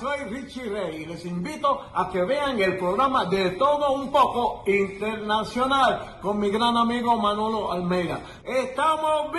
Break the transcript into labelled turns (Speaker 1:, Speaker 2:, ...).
Speaker 1: soy Richie Rey y les invito a que vean el programa De Todo Un Poco Internacional con mi gran amigo Manolo Almeida. ¡Estamos